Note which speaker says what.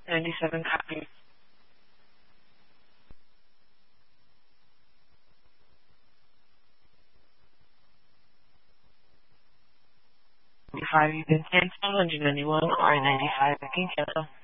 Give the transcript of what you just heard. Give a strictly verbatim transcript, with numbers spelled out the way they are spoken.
Speaker 1: ninety-seven copy. ninety-five, you can cancel. one ninety-one or ninety-five, you can cancel.